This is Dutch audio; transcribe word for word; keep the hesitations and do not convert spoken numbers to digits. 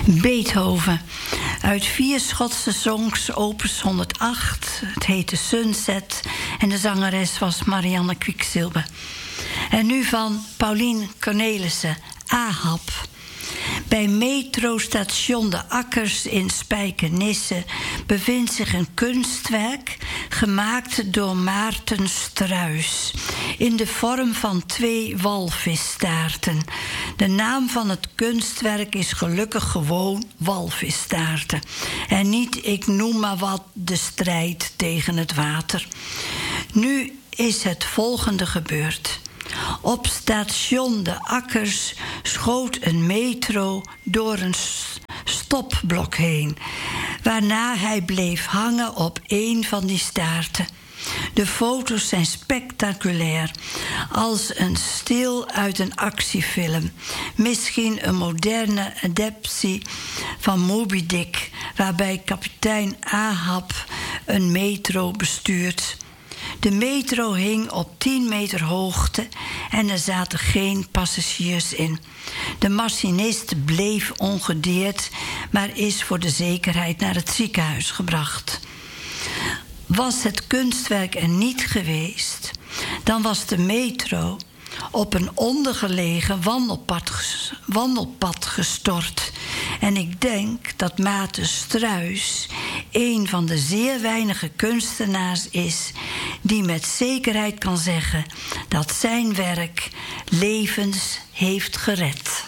Beethoven. Uit vier Schotse songs, opus honderdacht. Het heette Sunset en de zangeres was Marianne Kwiksilber. En nu van Paulien Cornelissen, Ahab. Bij metrostation De Akkers in Spijkenisse bevindt zich een kunstwerk gemaakt door Maarten Struis in de vorm van twee walvisstaarten. De naam van het kunstwerk is gelukkig gewoon walvisstaarten en niet ik noem maar wat de strijd tegen het water. Nu is het volgende gebeurd. Op station De Akkers schoot een metro door een stopblok heen, waarna hij bleef hangen op een van die staarten. De foto's zijn spectaculair, als een stil uit een actiefilm. Misschien een moderne adaptie van Moby Dick, waarbij kapitein Ahab een metro bestuurt. De metro hing op tien meter hoogte en er zaten geen passagiers in. De machinist bleef ongedeerd, maar is voor de zekerheid naar het ziekenhuis gebracht. Was het kunstwerk er niet geweest, dan was de metro op een ondergelegen wandelpad, wandelpad gestort. En ik denk dat Maarten Struis een van de zeer weinige kunstenaars is die met zekerheid kan zeggen dat zijn werk levens heeft gered.